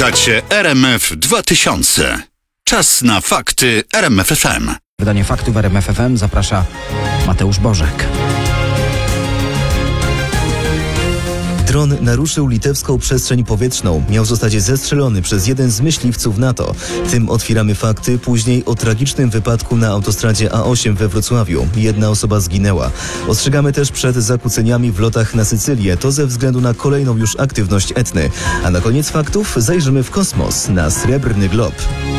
Słuchacie RMF 2000. Czas na fakty RMF FM. Wydanie faktów RMF FM zaprasza Mateusz Bożek. Dron naruszył litewską przestrzeń powietrzną. Miał zostać zestrzelony przez jeden z myśliwców NATO. Tym otwieramy fakty. Później o tragicznym wypadku na autostradzie A8 we Wrocławiu. Jedna osoba zginęła. Ostrzegamy też przed zakłóceniami w lotach na Sycylię. To ze względu na kolejną już aktywność Etny. A na koniec faktów zajrzymy w kosmos, na Srebrny Glob.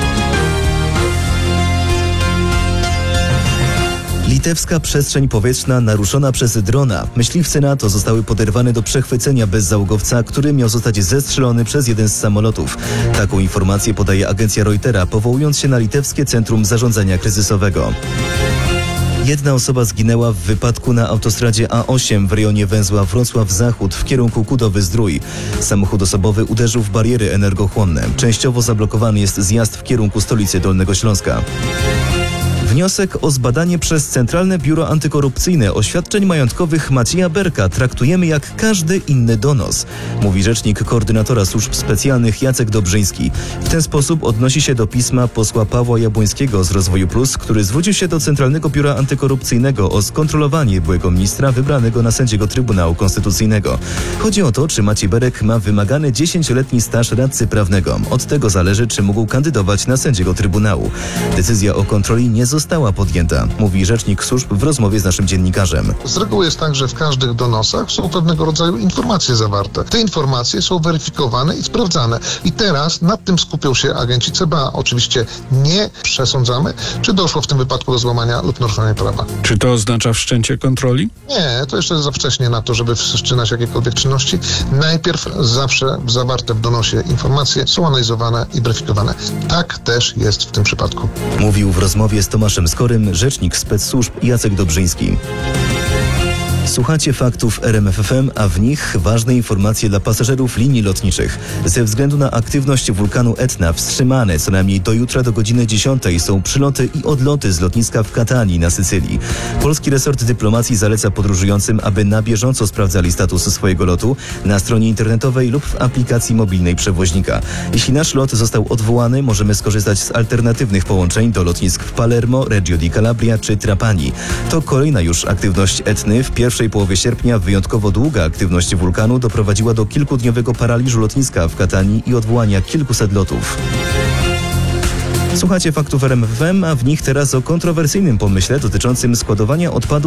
Litewska przestrzeń powietrzna naruszona przez drona. Myśliwce NATO zostały poderwane do przechwycenia bezzałogowca, który miał zostać zestrzelony przez jeden z samolotów. Taką informację podaje agencja Reutera, powołując się na Litewskie Centrum Zarządzania Kryzysowego. Jedna osoba zginęła w wypadku na autostradzie A8 w rejonie węzła Wrocław-Zachód w kierunku Kudowy-Zdrój. Samochód osobowy uderzył w bariery energochłonne. Częściowo zablokowany jest zjazd w kierunku stolicy Dolnego Śląska. Wniosek o zbadanie przez Centralne Biuro Antykorupcyjne oświadczeń majątkowych Macieja Berka traktujemy jak każdy inny donos, mówi rzecznik koordynatora służb specjalnych Jacek Dobrzyński. W ten sposób odnosi się do pisma posła Pawła Jabłońskiego z Rozwoju Plus, który zwrócił się do Centralnego Biura Antykorupcyjnego o skontrolowanie byłego ministra wybranego na sędziego Trybunału Konstytucyjnego. Chodzi o to, czy Maciej Berek ma wymagany 10-letni staż radcy prawnego. Od tego zależy, czy mógł kandydować na sędziego Trybunału. Decyzja o kontroli nie została podjęta, mówi rzecznik służb w rozmowie z naszym dziennikarzem. Z reguły jest tak, że w każdych donosach są pewnego rodzaju informacje zawarte. Te informacje są weryfikowane i sprawdzane. I teraz nad tym skupią się agenci CBA. Oczywiście nie przesądzamy, czy doszło w tym wypadku do złamania lub naruszenia prawa. Czy to oznacza wszczęcie kontroli? Nie, to jeszcze za wcześnie na to, żeby wszczynać jakiekolwiek czynności. Najpierw zawsze zawarte w donosie informacje są analizowane i weryfikowane. Tak też jest w tym przypadku. Mówił w rozmowie z Tomaszem Skorym rzecznik specsłużb Jacek Dobrzyński. Słuchacie faktów RMF FM, a w nich ważne informacje dla pasażerów linii lotniczych. Ze względu na aktywność wulkanu Etna wstrzymane co najmniej do jutra do godziny 10 są przyloty i odloty z lotniska w Katanii na Sycylii. Polski resort dyplomacji zaleca podróżującym, aby na bieżąco sprawdzali status swojego lotu na stronie internetowej lub w aplikacji mobilnej przewoźnika. Jeśli nasz lot został odwołany, możemy skorzystać z alternatywnych połączeń do lotnisk w Palermo, Reggio di Calabria czy Trapani. To kolejna już aktywność Etny. W pierwszej połowie sierpnia wyjątkowo długa aktywność wulkanu doprowadziła do kilkudniowego paraliżu lotniska w Katanii i odwołania kilkuset lotów. Słuchacie faktów RMF FM, a w nich teraz o kontrowersyjnym pomyśle dotyczącym składowania odpadów